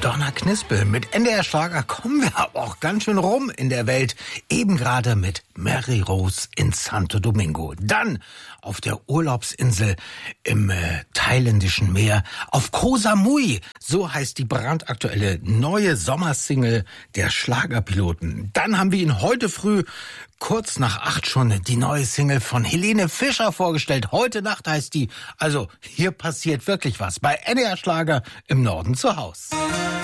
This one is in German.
Donna Knispel. Mit NDR Schlager kommen wir aber auch ganz schön rum in der Welt. Eben gerade mit Mary Rose in Santo Domingo. Dann auf der Urlaubsinsel im thailändischen Meer auf Koh Samui. So heißt die brandaktuelle neue Sommersingle der Schlagerpiloten. Dann haben wir Ihnen heute früh kurz nach 8 schon die neue Single von Helene Fischer vorgestellt. Heute Nacht heißt die. Also hier passiert wirklich was bei NDR Schlager im Norden zu Haus.